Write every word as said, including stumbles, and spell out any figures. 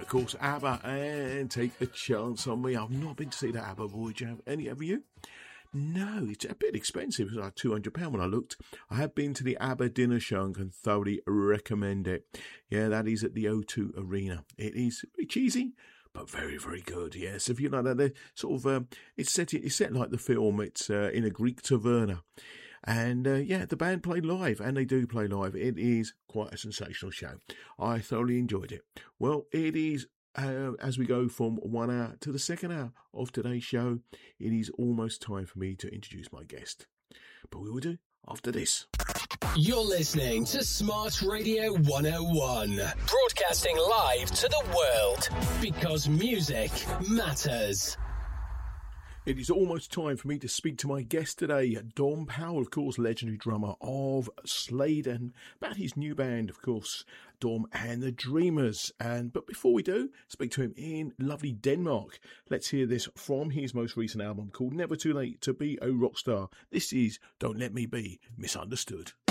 of course, ABBA and Take a Chance on Me. I've not been to see that ABBA voyage. Have any of you? No, it's a bit expensive. It was like two hundred pounds when I looked. I have been to the ABBA dinner show and can thoroughly recommend it. Yeah, that is at the O two Arena. It is very cheesy, but very, very good. Yes, if you know that, they're sort of, um, it's set, it's set like the film. It's uh, in a Greek taverna. And uh, yeah, the band played live, and they do play live. It is quite a sensational show. I thoroughly enjoyed it. Well, it is, uh, as we go from one hour to the second hour of today's show, it is almost time for me to introduce my guest. But we will do after this. You're listening to Smart Radio one oh one, broadcasting live to the world, because music matters. It is almost time for me to speak to my guest today, Dom Powell, of course, legendary drummer of Slade, and about his new band, of course, Dom and the Dreamers. And but before we do, speak to him in lovely Denmark. Let's hear this from his most recent album called Never Too Late to Be a Rockstar. This is Don't Let Me Be Misunderstood.